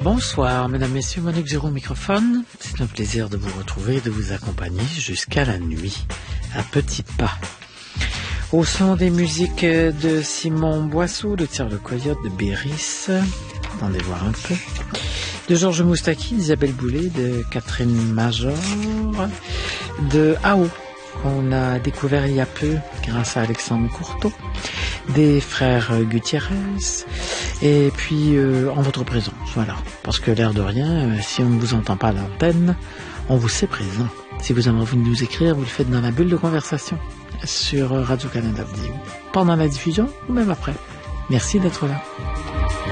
Bonsoir, mesdames, messieurs, Monique Giraud au microphone. C'est un plaisir de vous retrouver et de vous accompagner jusqu'à la nuit, à petits pas. Au son des musiques de Simon Boissou, de Tire le Coyote, de Béris, attendez voir un peu, de Georges Moustaki, d'Isabelle Boulay, de Catherine Major, de AO, qu'on a découvert il y a peu grâce à Alexandre Courteau, des frères Gutiérrez, et puis en votre présence, voilà. Parce que l'air de rien, si on ne vous entend pas à l'antenne, on vous sait présent. Si vous avez envie de nous écrire, vous le faites dans la bulle de conversation sur Radio-Canada, pendant la diffusion ou même après. Merci d'être là.